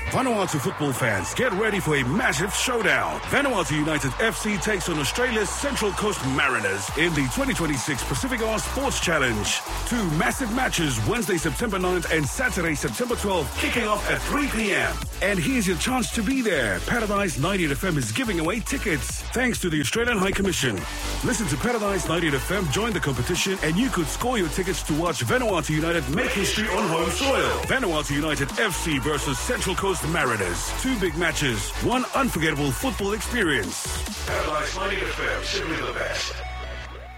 Vanuatu football fans, get ready for a massive showdown. Vanuatu United FC takes on Australia's Central Coast Mariners in the 2026 Pacific Island Sports Challenge. Two massive matches, Wednesday, September 9th and Saturday, September 12th, kicking off at 3 p.m. And here's your chance to be there. Paradise 98 FM is giving away tickets thanks to the Australian High Commission. Listen to Paradise 98 FM, join the competition, and you could score your tickets to watch Vanuatu United make history on home soil. Vanuatu United FC versus Central Coast Mariners. Two big matches, one unforgettable football experience. Paradise 98 FM, simply the best.